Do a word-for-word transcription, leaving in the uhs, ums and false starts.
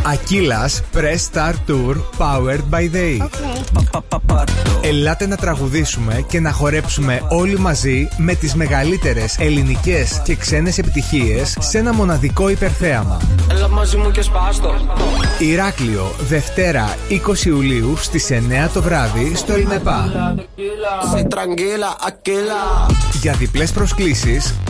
Aquila Press Star Tour Powered by Day. Okay. Ελάτε να τραγουδήσουμε και να χορέψουμε όλοι μαζί με τις μεγαλύτερες ελληνικές και ξένες επιτυχίες σε ένα μοναδικό υπερθέαμα. Έλα μαζί μου και σπάστο. Ηράκλειο, Δευτέρα είκοσι Ιουλίου στις εννιά το βράδυ στο Ελμεπά. Για διπλές προσκλήσεις